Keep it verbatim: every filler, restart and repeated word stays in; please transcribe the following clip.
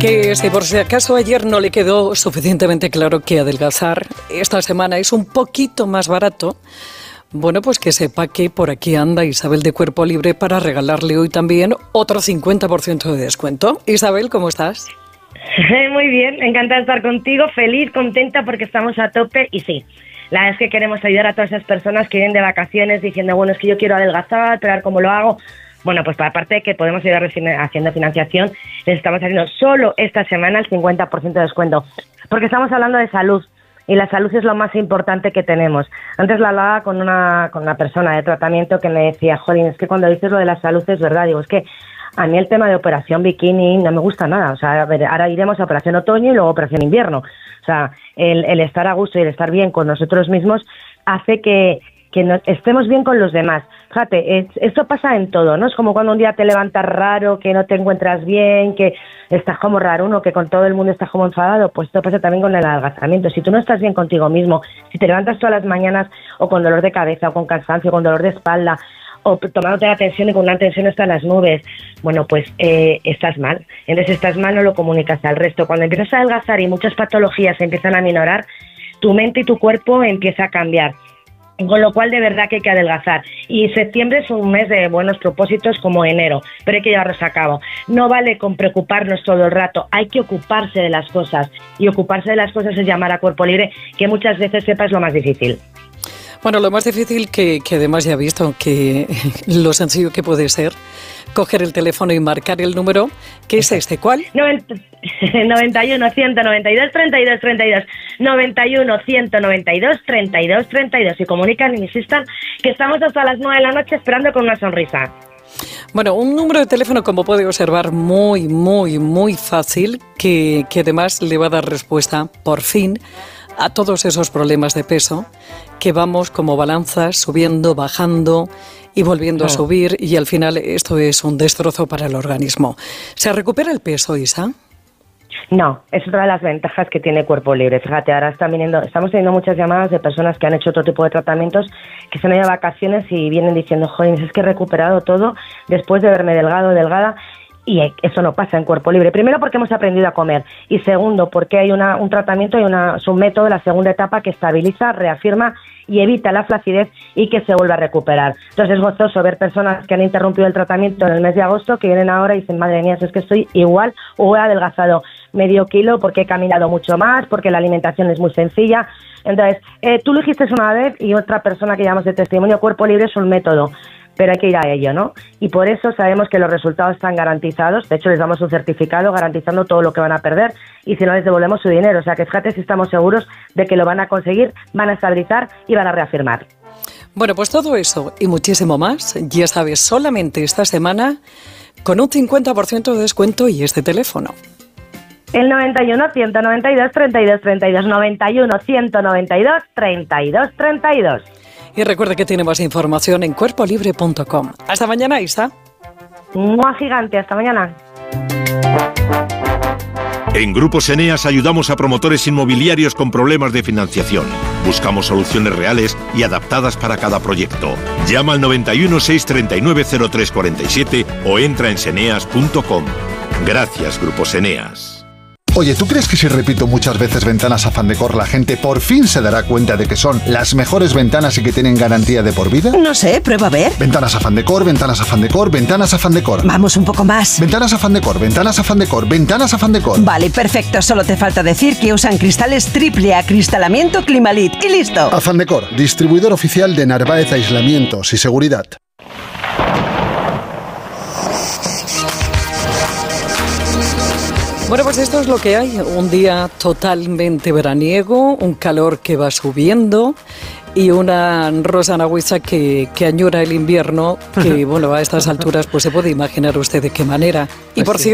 Que si por si acaso ayer no le quedó suficientemente claro que adelgazar esta semana es un poquito más barato, bueno, pues que sepa que por aquí anda Isabel de Cuerpo Libre para regalarle hoy también otro cincuenta por ciento de descuento. Isabel, ¿cómo estás? Muy bien, encantada de estar contigo, feliz, contenta porque estamos a tope y sí, la verdad es que queremos ayudar a todas esas personas que vienen de vacaciones diciendo, bueno, es que yo quiero adelgazar, pero a ver cómo lo hago. Bueno, pues aparte de que podemos ayudar haciendo financiación, les estamos haciendo solo esta semana el cincuenta por ciento de descuento, porque estamos hablando de salud y la salud es lo más importante que tenemos. Antes la hablaba con una, con una persona de tratamiento que me decía, jolín, es que cuando dices lo de la salud es verdad, digo, es que a mí el tema de operación bikini no me gusta nada, o sea, a ver, ahora iremos a operación otoño y luego operación invierno, o sea, el, el estar a gusto y el estar bien con nosotros mismos hace que que nos, estemos bien con los demás. Fíjate, es, esto pasa en todo, ¿no? Es como cuando un día te levantas raro, que no te encuentras bien, que estás como raro, uno que con todo el mundo estás como enfadado, pues esto pasa también con el adelgazamiento. Si tú no estás bien contigo mismo, si te levantas todas las mañanas o con dolor de cabeza, o con cansancio, o con dolor de espalda, o tomándote la tensión y con una tensión hasta las nubes, bueno, pues eh, estás mal. Entonces estás mal, no lo comunicas al resto. Cuando empiezas a adelgazar y muchas patologías se empiezan a minorar, tu mente y tu cuerpo empieza a cambiar. Con lo cual, de verdad que hay que adelgazar. Y septiembre es un mes de buenos propósitos como enero, pero hay que llevarlos a cabo. No vale con preocuparnos todo el rato, hay que ocuparse de las cosas. Y ocuparse de las cosas es llamar a Cuerpo Libre, que muchas veces sepa es lo más difícil. Bueno, lo más difícil que, que además ya he visto, que lo sencillo que puede ser, coger el teléfono y marcar el número, ¿qué es este? ¿Cuál? noventa y uno, ciento noventa y dos, treinta y dos, treinta y dos. noventa y uno, ciento noventa y dos, treinta y dos, treinta y dos. Y comunican y insistan que estamos hasta las nueve de la noche esperando con una sonrisa. Bueno, un número de teléfono, como puede observar, muy, muy, muy fácil, que, que además le va a dar respuesta, por fin, a todos esos problemas de peso que vamos como balanzas subiendo, bajando y volviendo oh. a subir, y al final esto es un destrozo para el organismo. ¿Se recupera el peso, Isa? No, es otra de las ventajas que tiene Cuerpo Libre. Fíjate, ahora están viniendo, estamos teniendo muchas llamadas de personas que han hecho otro tipo de tratamientos, que se han ido de vacaciones y vienen diciendo, joder, es que he recuperado todo después de verme delgado, delgada. Y eso no pasa en Cuerpo Libre. Primero, porque hemos aprendido a comer. Y segundo, porque hay una, un tratamiento y una, es un método, la segunda etapa, que estabiliza, reafirma y evita la flacidez y que se vuelva a recuperar. Entonces es gozoso ver personas que han interrumpido el tratamiento en el mes de agosto, que vienen ahora y dicen, madre mía, es que estoy igual o he adelgazado medio kilo porque he caminado mucho más, porque la alimentación es muy sencilla. Entonces, eh, tú lo dijiste una vez y otra persona que llamamos de testimonio, Cuerpo Libre es un método, pero hay que ir a ello, ¿no? Y por eso sabemos que los resultados están garantizados. De hecho, les damos un certificado garantizando todo lo que van a perder, y si no, les devolvemos su dinero. O sea, que fíjate si estamos seguros de que lo van a conseguir, van a estabilizar y van a reafirmar. Bueno, pues todo eso y muchísimo más, ya sabes, solamente esta semana con un cincuenta por ciento de descuento y este teléfono. El noventa y uno, ciento noventa y dos, treinta y dos, treinta y dos. noventa y uno, ciento noventa y dos, treinta y dos, treinta y dos. Y recuerda que tiene más información en cuerpo libre punto com. Hasta mañana, Isa. ¡Mua gigante! Hasta mañana. En Grupos Eneas ayudamos a promotores inmobiliarios con problemas de financiación. Buscamos soluciones reales y adaptadas para cada proyecto. Llama al noventa y uno, seiscientos treinta y nueve, cero tres cuarenta y siete o entra en seneas punto com. Gracias, Grupos Eneas. Oye, ¿tú crees que si repito muchas veces Ventanas Afandecor, la gente por fin se dará cuenta de que son las mejores ventanas y que tienen garantía de por vida? No sé, prueba a ver. Ventanas Afandecor, Ventanas Afandecor, Ventanas Afandecor. Vamos un poco más. Ventanas Afandecor, Ventanas Afandecor, Ventanas Afandecor. Vale, perfecto. Solo te falta decir que usan cristales triple acristalamiento Climalit. Y listo. Afandecor, distribuidor oficial de Narváez Aislamientos y Seguridad. Bueno, pues esto es lo que hay, un día totalmente veraniego, un calor que va subiendo y una Rosa Nahuiza que, que añora el invierno, que bueno, a estas alturas pues se puede imaginar usted de qué manera. Y por cierto,